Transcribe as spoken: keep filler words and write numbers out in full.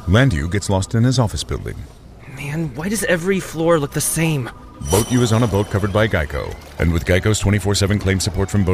Landu gets lost in his office building. Man, why does every floor look the same? Boat U is on a boat covered by Geico. And with Geico's twenty-four seven claim support from boat